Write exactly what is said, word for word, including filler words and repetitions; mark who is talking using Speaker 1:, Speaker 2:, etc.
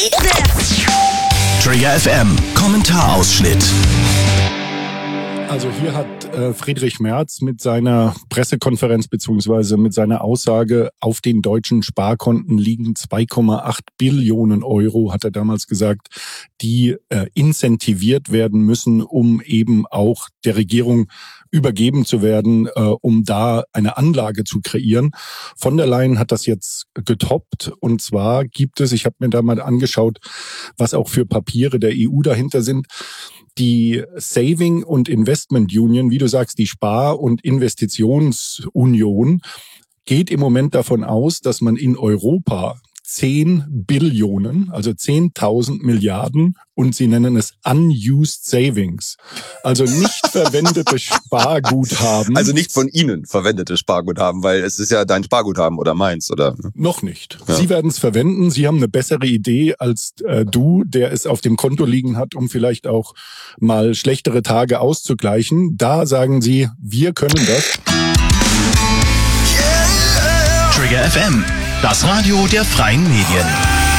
Speaker 1: Trigger F M, Kommentarausschnitt.
Speaker 2: Also hier hat äh, Friedrich Merz mit seiner Pressekonferenz beziehungsweise mit seiner Aussage, auf den deutschen Sparkonten liegen zwei Komma acht Billionen Euro, hat er damals gesagt, die äh, incentiviert werden müssen, um eben auch der Regierung übergeben zu werden, äh, um da eine Anlage zu kreieren. Von der Leyen hat das jetzt getoppt, und zwar gibt es, ich habe mir da mal angeschaut, was auch für Papiere der E U dahinter sind, die Saving und Investment Union, wie du sagst, die Spar- und Investitionsunion, geht im Moment davon aus, dass man in Europa zehn Billionen, also zehntausend Milliarden, und sie nennen es unused savings, also nicht verwendete Sparguthaben.
Speaker 3: Also nicht von Ihnen verwendete Sparguthaben, weil es ist ja dein Sparguthaben oder meins, oder?
Speaker 2: Noch nicht.
Speaker 3: Ja.
Speaker 2: Sie werden es verwenden. Sie haben eine bessere Idee als äh, du, der es auf dem Konto liegen hat, um vielleicht auch mal schlechtere Tage auszugleichen. Da sagen Sie, wir können das.
Speaker 1: Trigger F M, das Radio der freien Medien.